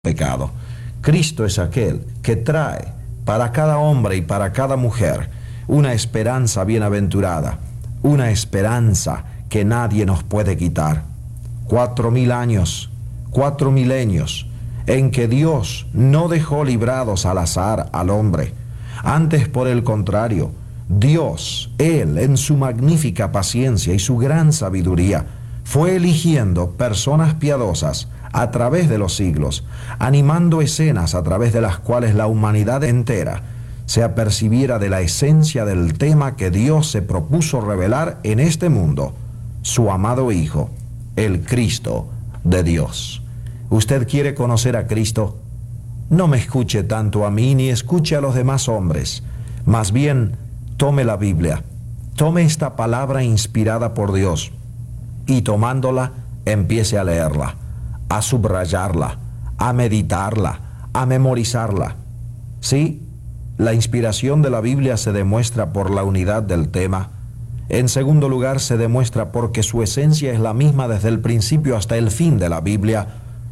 pecado. Cristo es aquel que trae para cada hombre y para cada mujer una esperanza bienaventurada, una esperanza que nadie nos puede quitar. 4.000 años, 4 milenios, en que Dios no dejó librados al azar al hombre. Antes, por el contrario, Dios, Él, en su magnífica paciencia y su gran sabiduría, fue eligiendo personas piadosas a través de los siglos, animando escenas a través de las cuales la humanidad entera se apercibiera de la esencia del tema que Dios se propuso revelar en este mundo, su amado Hijo, el Cristo de Dios. ¿Usted quiere conocer a Cristo? No me escuche tanto a mí ni escuche a los demás hombres. Más bien, tome la Biblia, tome esta palabra inspirada por Dios y tomándola, empiece a leerla, a subrayarla, a meditarla, a memorizarla. Sí, la inspiración de la Biblia se demuestra por la unidad del tema. En segundo lugar, se demuestra porque su esencia es la misma desde el principio hasta el fin de la Biblia.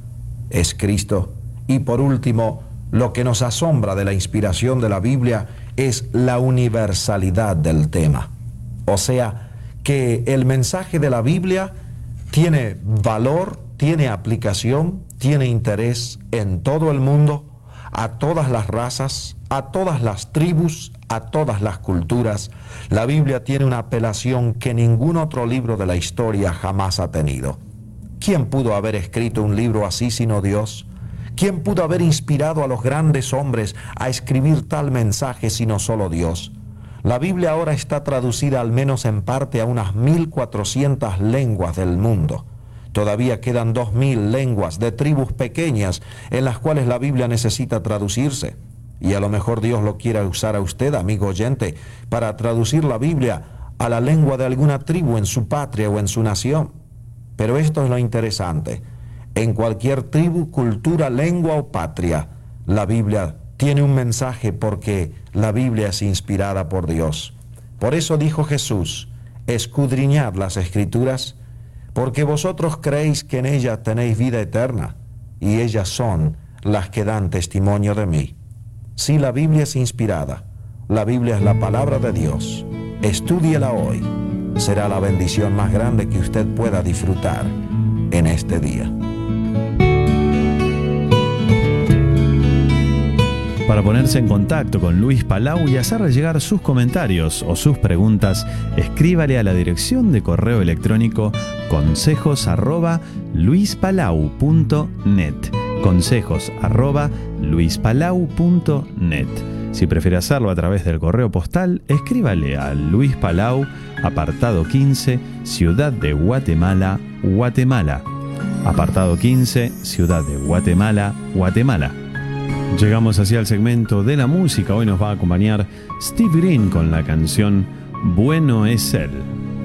Es Cristo. Y por último, lo que nos asombra de la inspiración de la Biblia es la universalidad del tema. O sea, que el mensaje de la Biblia tiene valor, tiene aplicación, tiene interés en todo el mundo, a todas las razas, a todas las tribus, a todas las culturas. La Biblia tiene una apelación que ningún otro libro de la historia jamás ha tenido. ¿Quién pudo haber escrito un libro así sino Dios? ¿Quién pudo haber inspirado a los grandes hombres a escribir tal mensaje sino solo Dios? La Biblia ahora está traducida al menos en parte a unas 1.400 lenguas del mundo. Todavía quedan 2.000 lenguas de tribus pequeñas en las cuales la Biblia necesita traducirse. Y a lo mejor Dios lo quiera usar a usted, amigo oyente, para traducir la Biblia a la lengua de alguna tribu en su patria o en su nación. Pero esto es lo interesante. En cualquier tribu, cultura, lengua o patria, la Biblia tiene un mensaje porque la Biblia es inspirada por Dios. Por eso dijo Jesús, escudriñad las Escrituras, porque vosotros creéis que en ellas tenéis vida eterna, y ellas son las que dan testimonio de mí. Si la Biblia es inspirada, la Biblia es la palabra de Dios. Estúdiela hoy. Será la bendición más grande que usted pueda disfrutar en este día. Para ponerse en contacto con Luis Palau y hacerle llegar sus comentarios o sus preguntas, escríbale a la dirección de correo electrónico consejos@luispalau.net. consejos@luispalau.net. Si prefiere hacerlo a través del correo postal, escríbale a Luis Palau, apartado 15, Ciudad de Guatemala, Guatemala. Apartado 15, Ciudad de Guatemala, Guatemala. Llegamos hacia el segmento de la música. Hoy nos va a acompañar Steve Green con la canción Bueno es Él.